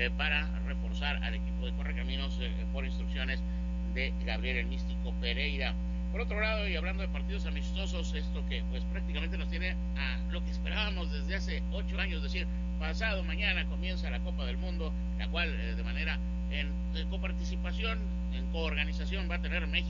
para reforzar al equipo de Correcaminos por instrucciones de Gabriel el Místico Pereira. Por otro lado, y hablando de partidos amistosos, esto que pues prácticamente nos tiene a lo que esperábamos desde hace 8 años, es decir, pasado mañana comienza la Copa del Mundo, la cual de manera en coparticipación, en coorganización va a tener México